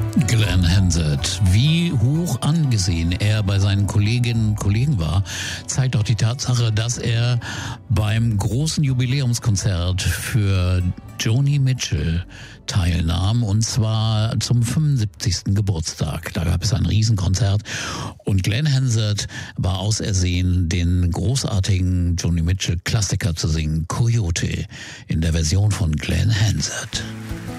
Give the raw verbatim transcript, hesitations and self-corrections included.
Glenn Hansard. Wie hoch angesehen er bei seinen Kolleginnen und Kollegen war, zeigt auch die Tatsache, dass er beim großen Jubiläumskonzert für Joni Mitchell teilnahm, und zwar zum fünfundsiebzigsten Geburtstag. Da gab es ein Riesenkonzert und Glenn Hansard war ausersehen, den großartigen Joni Mitchell Klassiker zu singen, Coyote, in der Version von Glenn Hansard.